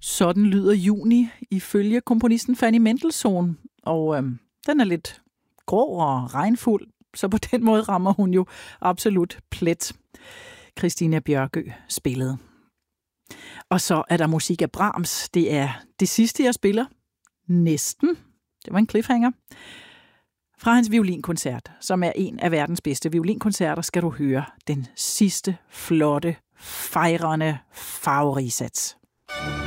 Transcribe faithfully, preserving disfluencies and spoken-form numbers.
Sådan lyder juni ifølge komponisten Fanny Mendelssohn, og øhm, den er lidt grå og regnfuld, så på den måde rammer hun jo absolut plet. Christina Bjørgø spillede. Og så er der musik af Brahms. Det er det sidste, jeg spiller. Næsten. Det var en cliffhanger. Fra hans violinkoncert, som er en af verdens bedste violinkoncerter, skal du høre den sidste, flotte, fejrende favorisats.